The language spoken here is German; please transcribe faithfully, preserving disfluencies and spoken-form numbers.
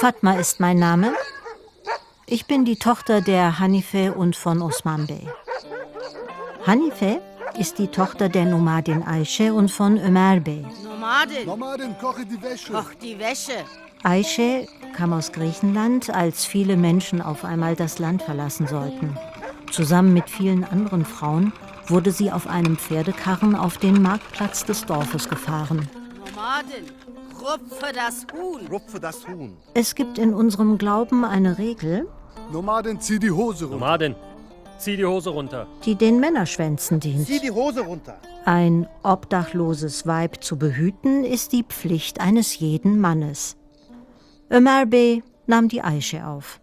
Fatma ist mein Name. Ich bin die Tochter der Hanife und von Osman Bey. Hanife ist die Tochter der Nomadin Aische und von Ömer Bey. Nomadin. Nomadin, koche die Wäsche. Koch die Wäsche. Aische kam aus Griechenland, als viele Menschen auf einmal das Land verlassen sollten. Zusammen mit vielen anderen Frauen wurde sie auf einem Pferdekarren auf den Marktplatz des Dorfes gefahren. Nomadin, rupfe das Huhn. Rupfe das Huhn. Es gibt in unserem Glauben eine Regel, Nomadin, zieh die Hose runter. Nomadin, zieh die Hose runter. die den Männerschwänzen dient. Zieh die Hose runter. Ein obdachloses Weib zu behüten, ist die Pflicht eines jeden Mannes. Ömer Bey nahm die Aische auf.